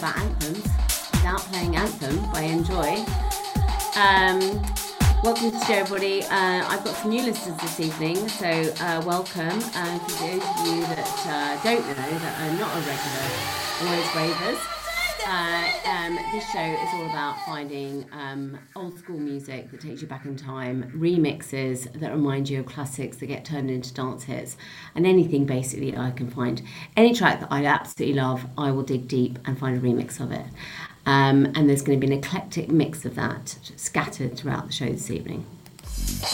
about anthems without playing Anthem by Enjoy. Welcome to the show, everybody. I've got some new listeners this evening, so welcome. For those of you that don't know, that are not a regular Always Ravers, this show is all about finding old school music that takes you back in time, remixes that remind you of classics that get turned into dance hits, and anything basically I can find. Any track that I absolutely love, I will dig deep and find a remix of it. And there's going to be an eclectic mix of that scattered throughout the show this evening.